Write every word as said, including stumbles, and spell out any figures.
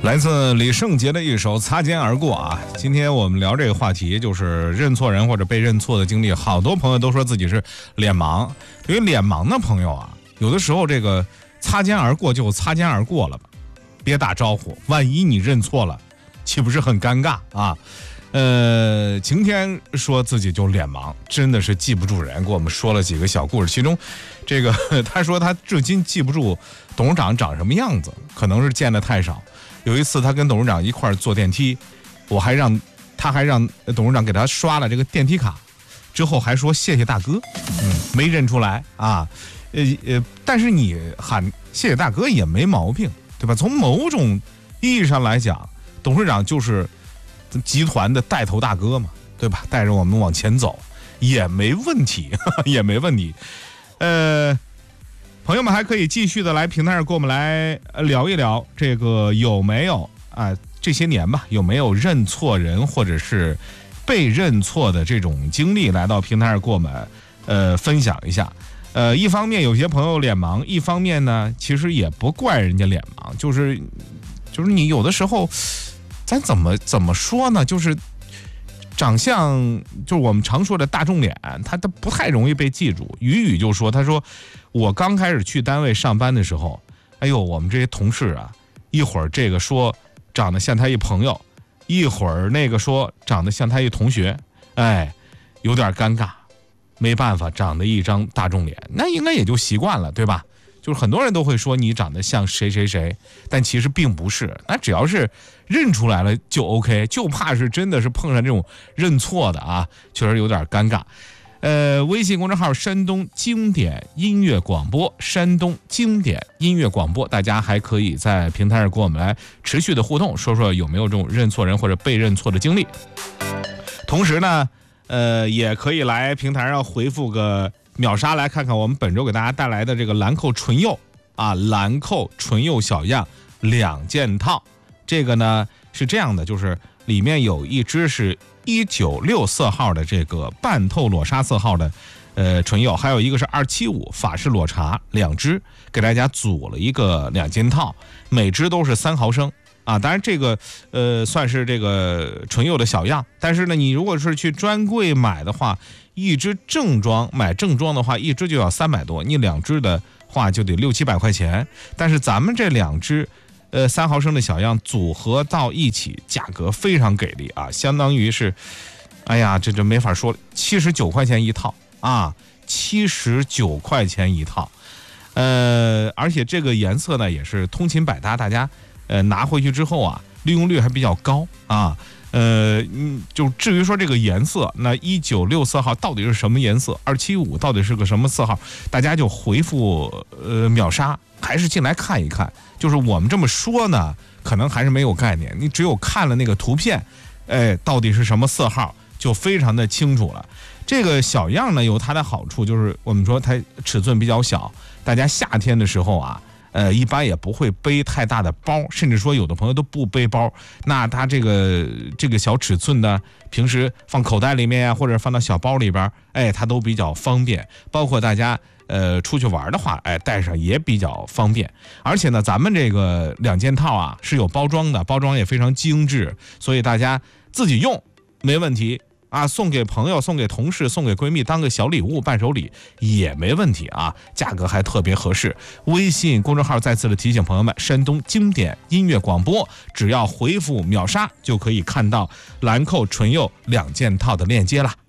来自李圣杰的一首《擦肩而过》啊。今天我们聊这个话题，就是认错人或者被认错的经历。好多朋友都说自己是脸盲，对于脸盲的朋友啊，有的时候这个擦肩而过就擦肩而过了吧，别打招呼，万一你认错了，岂不是很尴尬啊？呃，晴天说自己就脸盲，真的是记不住人，给我们说了几个小故事。其中，这个他说他至今记不住董事长长什么样子，可能是见得太少。有一次他跟董事长一块儿坐电梯，我还让他还让董事长给他刷了这个电梯卡，之后还说谢谢大哥，嗯，没认出来啊。呃呃，但是你喊谢谢大哥也没毛病，对吧？从某种意义上来讲，董事长就是集团的带头大哥嘛，对吧？带着我们往前走也没问题，呵呵也没问题。呃，朋友们还可以继续的来平台上跟我们来聊一聊这个有没有啊、呃、这些年吧，有没有认错人或者是被认错的这种经历，来到平台上跟我们呃分享一下。呃，一方面有些朋友脸盲，一方面呢，其实也不怪人家脸盲，就是就是你有的时候。咱怎么怎么说呢？就是长相，就是我们常说的大众脸，他他不太容易被记住。雨雨就说：“他说我刚开始去单位上班的时候，哎呦，我们这些同事啊，一会儿这个说长得像他一朋友，一会儿那个说长得像他一同学，哎，有点尴尬。没办法，长得一张大众脸，那应该也就习惯了，对吧？”就是很多人都会说你长得像谁谁谁，但其实并不是。那只要是认出来了就 OK， 就怕是真的是碰上这种认错的啊，确实有点尴尬。呃，微信公众号山东经典音乐广播，山东经典音乐广播，大家还可以在平台上跟我们来持续的互动，说说有没有这种认错人或者被认错的经历。同时呢，呃，也可以来平台上回复个。秒杀来看看我们本周给大家带来的这个兰蔻纯柚啊，兰蔻纯柚小样两件套。这个呢是这样的，就是里面有一支是一九六色号的这个半透裸沙色号的呃纯柚，还有一个是二七五法式裸茶，两支给大家组了一个两件套，每支都是三毫升。啊，当然这个呃算是这个纯柚的小样，但是呢，你如果是去专柜买的话，一支正装买正装的话，一支就要三百多，你两支的话就得六七百块钱。但是咱们这两支呃三毫升的小样组合到一起，价格非常给力啊，相当于是，哎呀，这这没法说，七十九块钱一套啊，七十九块钱一套，呃，而且这个颜色呢也是通勤百搭，大家。呃，拿回去之后啊，利用率还比较高啊。呃，嗯，就至于说这个颜色，那一九六色号到底是什么颜色，二七五到底是个什么色号，大家就回复呃秒杀，还是进来看一看。就是我们这么说呢，可能还是没有概念，你只有看了那个图片，哎，到底是什么色号，就非常的清楚了。这个小样呢，有它的好处，就是我们说它尺寸比较小，大家夏天的时候啊。呃，一般也不会背太大的包，甚至说有的朋友都不背包。那它这个这个小尺寸呢，平时放口袋里面呀、啊，或者放到小包里边，哎，它都比较方便。包括大家呃出去玩的话，哎，带上也比较方便。而且呢，咱们这个两件套啊是有包装的，包装也非常精致，所以大家自己用没问题。啊，送给朋友、送给同事、送给闺蜜当个小礼物、伴手礼也没问题啊，价格还特别合适。微信公众号再次的提醒朋友们，山东经典音乐广播，只要回复秒杀就可以看到兰蔻纯柚两件套的链接了。